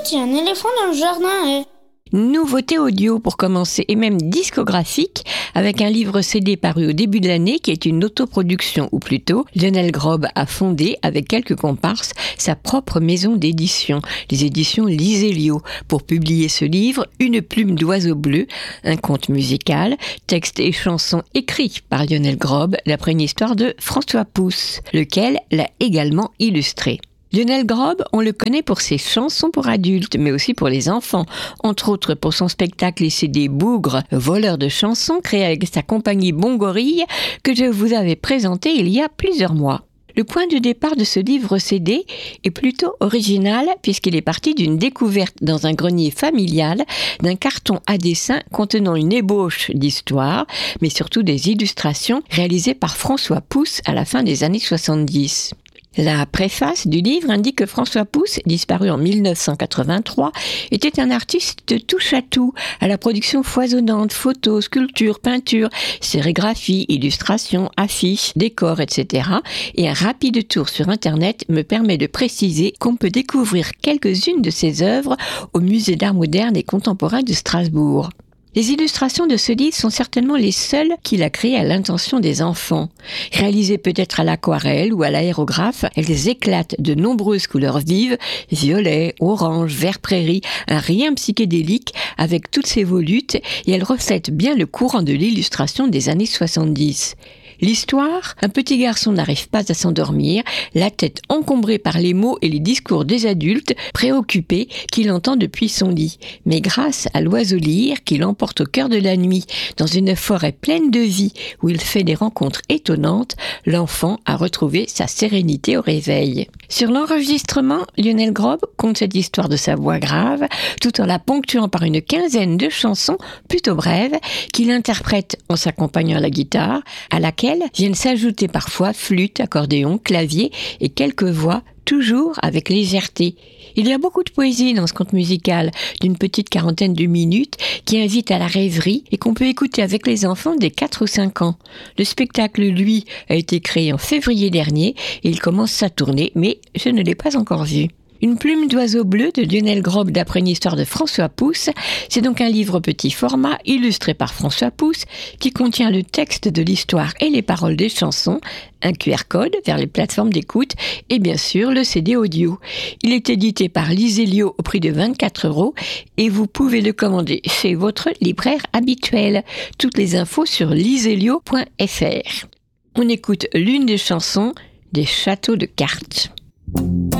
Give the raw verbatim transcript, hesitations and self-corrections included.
il y a un éléphant dans le jardin et... Nouveauté audio pour commencer et même discographique avec un livre C D paru au début de l'année qui est une autoproduction ou plutôt Lionel Grob a fondé avec quelques comparses sa propre maison d'édition, les éditions Liselio, pour publier ce livre Une plume d'oiseau bleu, un conte musical, texte et chansons écrits par Lionel Grob d'après une histoire de François Pousse, lequel l'a également illustré. Lionel Grob, on le connaît pour ses chansons pour adultes, mais aussi pour les enfants, entre autres pour son spectacle et C D Bougre, voleur de chansons, créé avec sa compagnie Bon Gorille, que je vous avais présenté il y a plusieurs mois. Le point de départ de ce livre C D est plutôt original puisqu'il est parti d'une découverte dans un grenier familial d'un carton à dessin contenant une ébauche d'histoire, mais surtout des illustrations réalisées par François Pousse à la fin des années soixante-dix. La préface du livre indique que François Pousse, disparu en mille neuf cent quatre-vingt-trois, était un artiste de touche-à-tout, à la production foisonnante, photos, sculptures, peintures, sérigraphie, illustrations, affiches, décors, et cetera. Et un rapide tour sur Internet me permet de préciser qu'on peut découvrir quelques-unes de ses œuvres au Musée d'art moderne et contemporain de Strasbourg. Les illustrations de ce livre sont certainement les seules qu'il a créées à l'intention des enfants. Réalisées peut-être à l'aquarelle ou à l'aérographe, elles éclatent de nombreuses couleurs vives, violet, orange, vert prairie, un rien psychédélique avec toutes ses volutes, et elles reflètent bien le courant de l'illustration des années soixante-dix. L'histoire, un petit garçon n'arrive pas à s'endormir, la tête encombrée par les mots et les discours des adultes préoccupés qu'il entend depuis son lit. Mais grâce à l'oiseau lyre qui l'emporte au cœur de la nuit, dans une forêt pleine de vie où il fait des rencontres étonnantes, l'enfant a retrouvé sa sérénité au réveil. Sur l'enregistrement, Lionel Grob conte cette histoire de sa voix grave, tout en la ponctuant par une quinzaine de chansons plutôt brèves qu'il interprète en s'accompagnant à la guitare, à laquelle viennent s'ajouter parfois flûte, accordéon, clavier et quelques voix, toujours avec légèreté. Il y a beaucoup de poésie dans ce conte musical, d'une petite quarantaine de minutes, qui invite à la rêverie et qu'on peut écouter avec les enfants dès quatre ou cinq ans. Le spectacle, lui, a été créé en février dernier et il commence sa tournée, mais je ne l'ai pas encore vu. Une plume d'oiseau bleu de Lionel Grob d'après une histoire de François Pousse, c'est donc un livre petit format illustré par François Pousse qui contient le texte de l'histoire et les paroles des chansons, un Q R code vers les plateformes d'écoute et bien sûr le C D audio. Il est édité par Liselio au prix de vingt-quatre euros et vous pouvez le commander chez votre libraire habituel. Toutes les infos sur liselio point f r. On écoute l'une des chansons des Châteaux de cartes.